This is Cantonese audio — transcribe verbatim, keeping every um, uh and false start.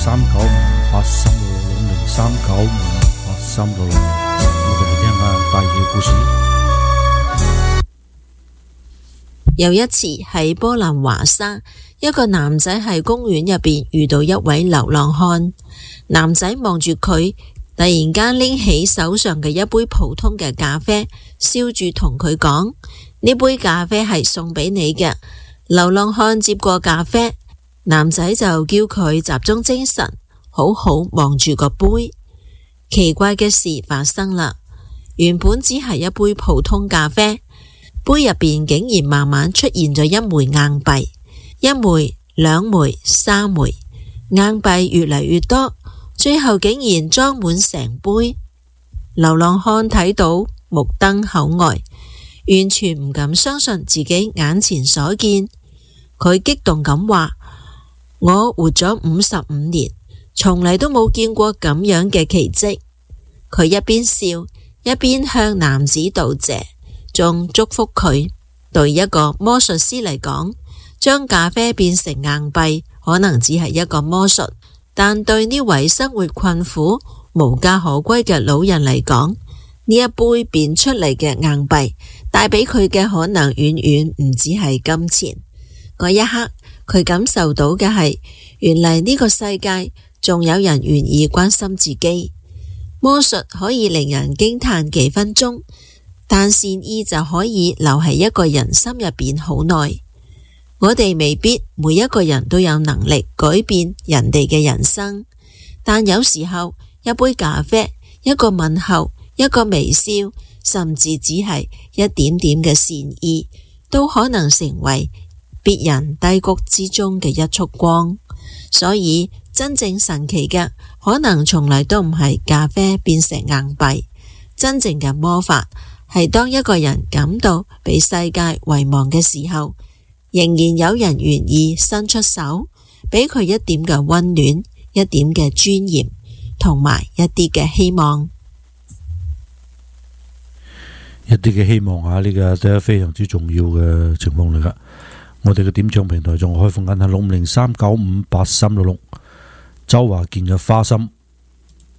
三九五八三六六零零三九五八三六六，我哋嚟聽下第二個故事。 有一次喺波蘭華沙，一個男仔喺公園入邊遇到一位流浪漢。男仔望住佢，突然間拎起手上嘅一杯普通嘅咖啡，笑住同佢講：呢杯咖啡係送俾你嘅。流浪漢接過咖啡，男仔就叫佢集中精神，好好望住個杯。奇怪嘅事發生啦，原本只係一杯普通咖啡，杯入邊竟然慢慢出現咗一枚硬幣，一枚、兩枚、三枚，硬幣越嚟越多，最後竟然裝滿成杯。流浪漢睇到目瞪口呆，完全唔敢相信自己眼前所見。佢激動咁話：我活咗五十五年，從嚟都冇見過咁樣嘅奇蹟。佢一邊笑，一邊向男子道謝，仲祝福佢。對一個魔術師嚟講，將咖啡變成硬幣可能只係一個魔術，但對呢位生活困苦、無家可歸嘅老人嚟講，呢一杯變出嚟嘅硬幣帶俾佢嘅可能遠遠唔止係金錢。嗰一刻，佢感受到嘅係，原嚟呢個世界仲有人願意關心自己。魔術可以令人驚嘆幾分鐘，但善意就可以留喺一個人心入邊好耐。我哋未必每一個人都有能力改變人哋嘅人生，但有時候一杯咖啡、一個問候、一個微笑，甚至只係一點點嘅善意，都可能成為別人低谷之中嘅一束光。所以真正神奇嘅可能從來都唔係咖啡變成硬幣，真正嘅魔法係當一個人感到被世界遺忘嘅時候，仍然有人願意伸出手，俾佢一點嘅溫暖，一點嘅尊嚴，同埋一啲嘅希望。 一啲嘅希望啊，呢個都係非常之重要嘅情況嚟噶。我哋嘅點唱平台仲開放緊係六五零三九五八三六六，周華健嘅花心。